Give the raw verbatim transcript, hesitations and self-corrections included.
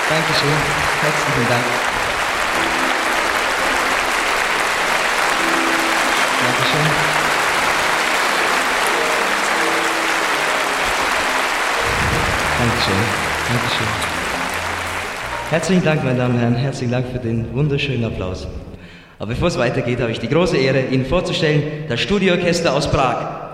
Dankeschön. Herzlichen Dank. Dankeschön. Dankeschön. Dankeschön. Herzlichen Dank, meine Damen und Herren. Herzlichen Dank für den wunderschönen Applaus. Aber bevor es weitergeht, habe ich die große Ehre, Ihnen vorzustellen, das Studioorchester aus Prag.